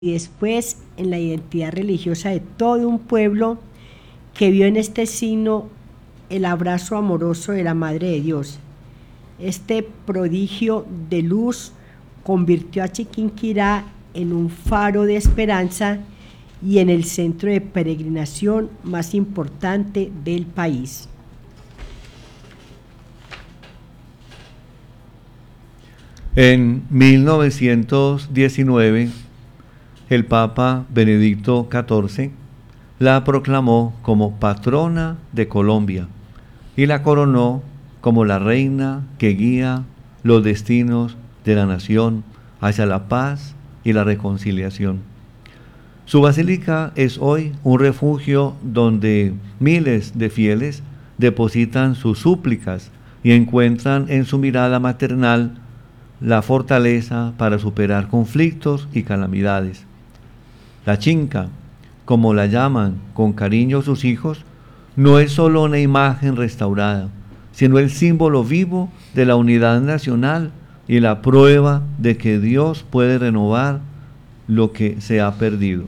y después en la identidad religiosa de todo un pueblo que vio en este signo el abrazo amoroso de la Madre de Dios. Este prodigio de luz convirtió a Chiquinquirá en un faro de esperanza y en el centro de peregrinación más importante del país. En 1919, el Papa Benedicto XIV la proclamó como patrona de Colombia y la coronó como la reina que guía los destinos de la nación hacia la paz y la reconciliación. Su basílica es hoy un refugio donde miles de fieles depositan sus súplicas y encuentran en su mirada maternal la fortaleza para superar conflictos y calamidades. La Chinca, como la llaman con cariño sus hijos, no es solo una imagen restaurada, sino el símbolo vivo de la unidad nacional y la prueba de que Dios puede renovar lo que se ha perdido.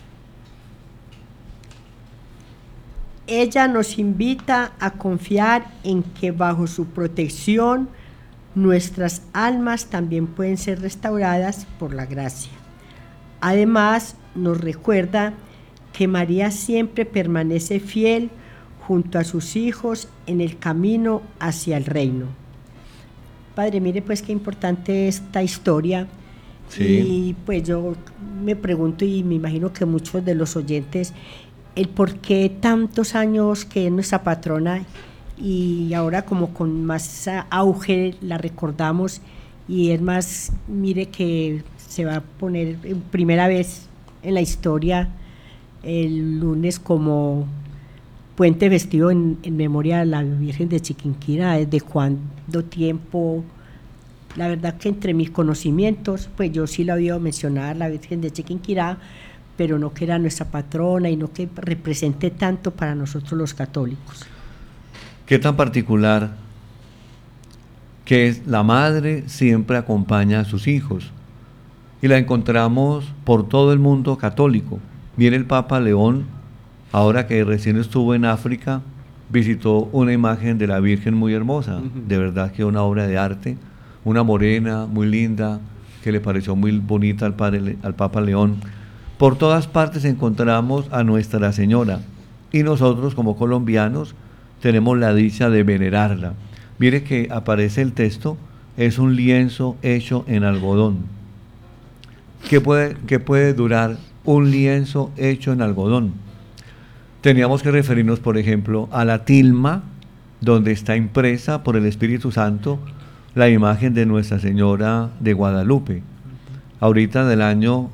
Ella nos invita a confiar en que bajo su protección nuestras almas también pueden ser restauradas por la gracia. Además, nos recuerda que María siempre permanece fiel junto a sus hijos en el camino hacia el reino. Padre, mire pues qué importante esta historia. Sí. Y pues yo me pregunto y me imagino que muchos de los oyentes, el por qué tantos años que es nuestra patrona y ahora como con más auge la recordamos, y es más, mire que se va a poner en primera vez en la historia el lunes como puente festivo en memoria de la Virgen de Chiquinquirá. ¿Desde cuánto tiempo? La verdad que entre mis conocimientos, pues yo sí la había mencionado, la Virgen de Chiquinquirá, pero no que era nuestra patrona y no que represente tanto para nosotros los católicos. Qué tan particular que es la madre siempre acompaña a sus hijos y la encontramos por todo el mundo católico. Viene el Papa León, ahora que recién estuvo en África, visitó una imagen de la Virgen muy hermosa, de verdad que una obra de arte, una morena muy linda, que le pareció muy bonita al Papa León. Por todas partes encontramos a Nuestra Señora y nosotros como colombianos tenemos la dicha de venerarla. Mire que aparece el texto, es un lienzo hecho en algodón. ¿Qué puede durar un lienzo hecho en algodón? Teníamos que referirnos, por ejemplo, a la tilma, donde está impresa por el Espíritu Santo la imagen de Nuestra Señora de Guadalupe. Ahorita del año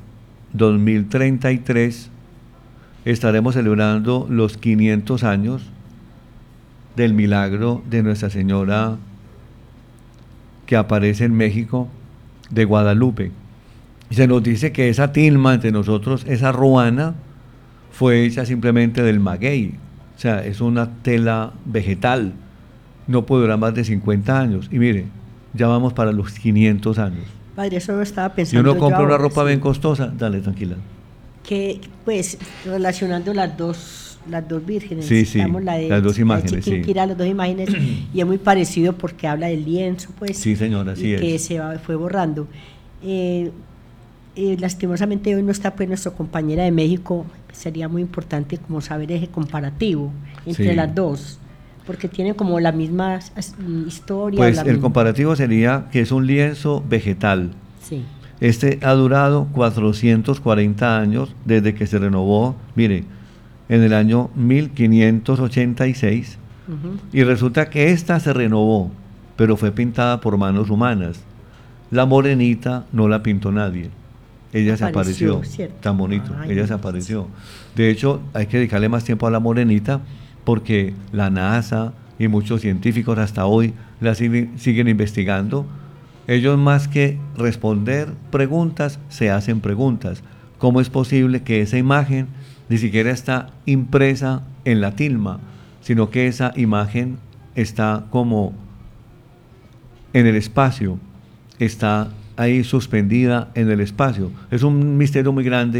2033 estaremos celebrando los 500 años del milagro de Nuestra Señora que aparece en México de Guadalupe. Y se nos dice que esa tilma entre nosotros, esa ruana, fue hecha simplemente del maguey. O sea, es una tela vegetal. No puede durar más de 50 años. Y mire, ya vamos para los 500 años. Padre, eso lo estaba pensando. Y uno compra una ropa bien costosa. Dale, tranquila. Que, pues, relacionando las dos vírgenes, sí, las dos imágenes, la de Chiquinquirá, las dos imágenes, y es muy parecido porque habla del lienzo, pues, sí, señora, así y es, que fue borrando. Lastimosamente hoy no está pues nuestra compañera de México. Sería muy importante como saber ese comparativo entre las dos, porque tienen como la misma historia. Pues el comparativo sería que es un lienzo vegetal. Sí. Este ha durado 440 años desde que se renovó, mire, en el año 1586, y resulta que esta se renovó, pero fue pintada por manos humanas. La morenita no la pintó nadie. Ella se apareció, tan bonito, ella se apareció. De hecho, hay que dedicarle más tiempo a la morenita porque la NASA y muchos científicos hasta hoy la siguen investigando. Ellos más que responder preguntas, se hacen preguntas. ¿Cómo es posible que esa imagen ni siquiera está impresa en la tilma, sino que esa imagen está como en el espacio, está ahí suspendida en el espacio. Es un misterio muy grande